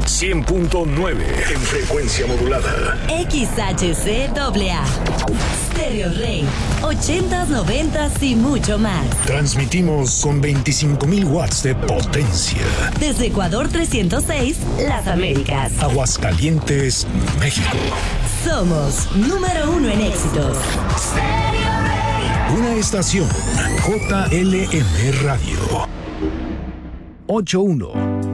100.9 en frecuencia modulada. XHCAA. Stereo Rey. 80s, 90s y mucho más. Transmitimos con 25,000 watts de potencia. Desde Ecuador 306, Las Américas. Aguascalientes, México. Somos número 1 en éxitos. Stereo Rey. Una estación JLM Radio. 81